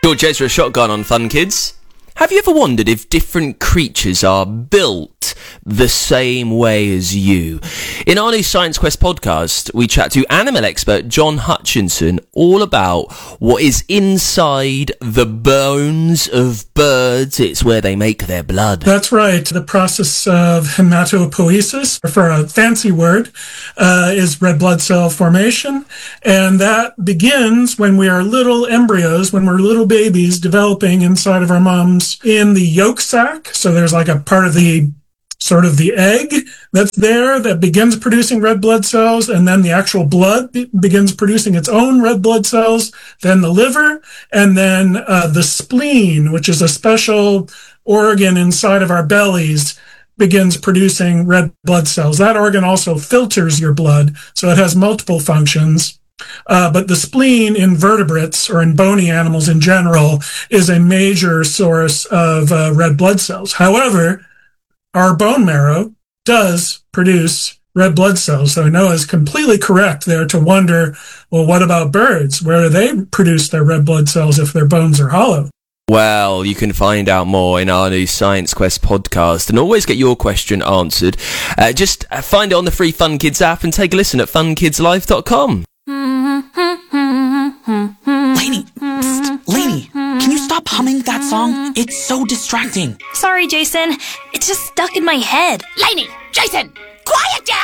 George Ezra Shotgun on Fun Kids. Have you ever wondered if different creatures are built the same way as you? In our new Science Quest podcast, we chat to animal expert John Hutchinson all about what is inside the bones of birds. It's where they make their blood. That's right. The process of hematopoiesis, or for a fancy word, is red blood cell formation. And that begins when we are little embryos, when we're little babies developing inside of our moms in the yolk sac. So there's like a part of the sort of the egg that's there that begins producing red blood cells, and then the actual blood begins producing its own red blood cells, then the liver, and then the spleen, which is a special organ inside of our bellies, begins producing red blood cells. That organ also filters your blood, so it has multiple functions. But the spleen in vertebrates, or in bony animals in general, is a major source of red blood cells. However, our bone marrow does produce red blood cells. So Noah is completely correct there to wonder, well, what about birds? Where do they produce their red blood cells if their bones are hollow? Well, you can find out more in our new Science Quest podcast and always get your question answered. Just find it on the free Fun Kids app and take a listen at funkidslife.com. Lainey, can you stop humming that song? It's so distracting. Sorry, Jason. It's just stuck in my head. Lainey, Jason, quiet down!